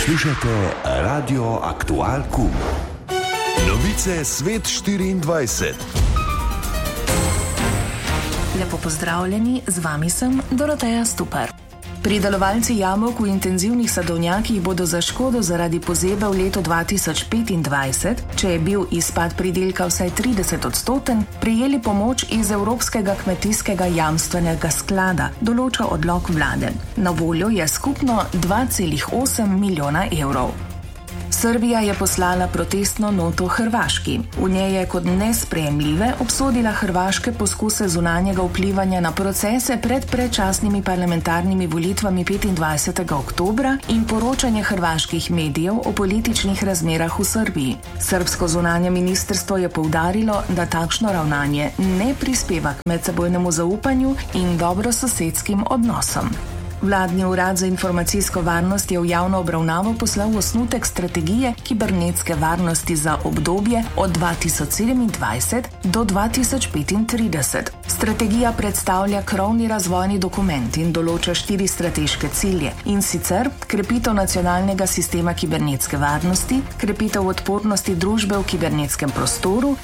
Poslušate Radio Aktualku. Novice Svet 24. Lepo pozdravljeni, z vami sem Doroteja Stupar. Pridelovalci jabolk v intenzivnih sadovnjakih bodo za škodo zaradi pozebe v letu 2025, če je bil izpad pridelka vsaj 30%, prejeli pomoč iz Evropskega kmetijskega jamstvenega sklada, določa odlok vlade. Na voljo je skupno 2,8 milijona evrov. Srbija je poslala protestno noto Hrvaški. V njej je kot nesprejemljive obsodila hrvaške poskuse zunanjega vplivanja na procese pred predčasnimi parlamentarnimi volitvami 25. oktobra in poročanje hrvaških medijev o političnih razmerah v Srbiji. Srbsko zunanje ministrstvo je poudarilo, da takšno ravnanje ne prispeva k medsebojnemu zaupanju in dobrososedskim odnosom. Vladni urad za informacijsko varnost je v javno obravnavo poslal osnutek strategije kibernetske varnosti za obdobje od 2027 do 2035. Strategija predstavlja krovni razvojni dokument in določa 4 strateške cilje, in sicer krepitev nacionalnega sistema kibernetske varnosti, krepitev odpornosti družbe v kibernetskem prostoru,